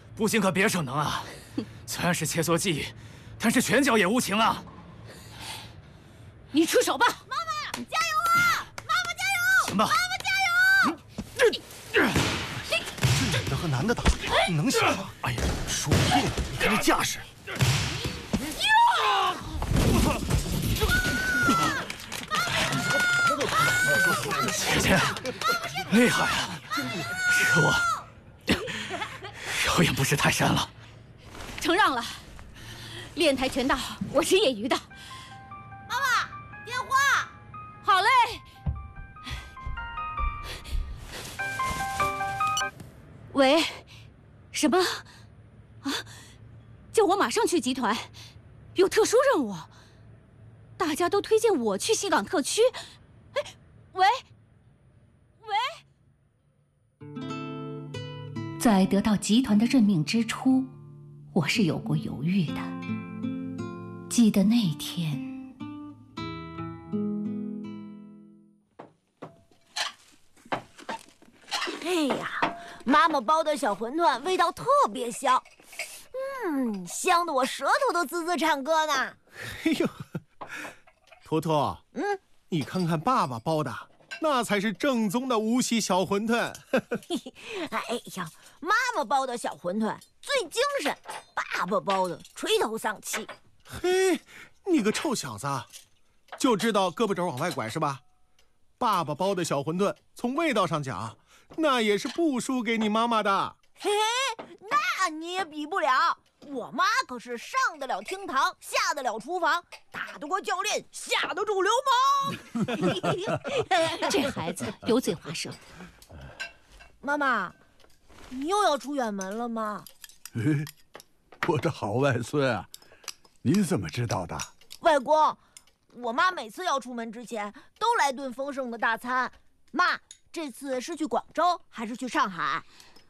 不行可别逞能啊！虽然是切磋技艺，但是拳脚也无情啊！ 你出手吧， 妈妈加油啊！妈妈加油！ 行吧， 妈妈加油！ 这女的和男的打，你能行吗？哎呀，说不定，你看这架势。 姐姐，厉害啊！可我有眼不识泰山了。 承让了，练跆拳道我是业余的。 妈妈，电话。 好嘞。喂，什么？啊？叫我马上去集团，有特殊任务。大家都推荐我去西港特区。哎，喂。在得到集团的任命之初，我是有过犹豫的。记得那天， 哎呀，妈妈包的小馄饨味道特别香，香的我舌头都滋滋颤歌呢。 哎呦，图图，你看看爸爸包的，那才是正宗的无锡小馄饨。 哎呀，妈妈包的小馄饨最精神，爸爸包的垂头丧气。 嘿，你个臭小子，就知道胳膊肘往外拐是吧？爸爸包的小馄饨，从味道上讲，那也是不输给你妈妈的。 嘿，那你也比不了。我妈可是上得了厅堂，下得了厨房，打得过教练，下得住流氓。 这孩子油嘴滑舌。 妈妈，你又要出远门了吗？ 我的好外孙啊，你怎么知道的？ 外公，我妈每次要出门之前都来顿丰盛的大餐。妈，这次是去广州还是去上海？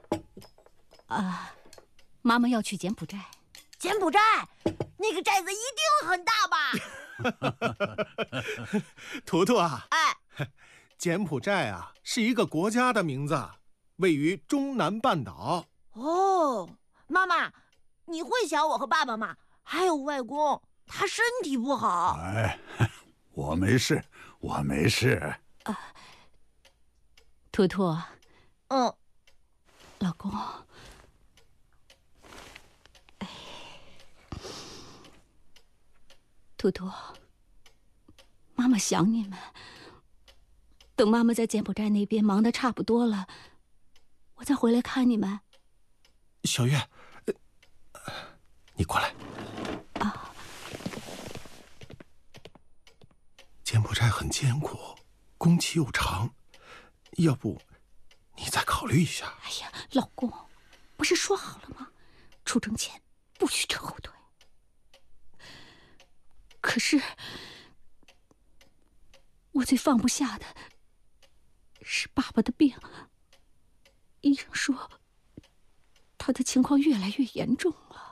妈妈要去柬埔寨。 柬埔寨，那个寨子一定很大吧？ 图图啊， 哎， 柬埔寨啊是一个国家的名字，位于中南半岛。 哦，妈妈，你会想我和爸爸吗？还有外公，他身体不好。 哎，我没事，我没事。 图图，老公，图图，妈妈想你们。等妈妈在柬埔寨那边忙得差不多了，我再回来看你们。 小月，你过来。柬埔寨很艰苦，工期又长，要不你再考虑一下？ 哎呀，老公，不是说好了吗？出征前不许扯后腿。可是，我最放不下的是爸爸的病。医生说，他的情况越来越严重了。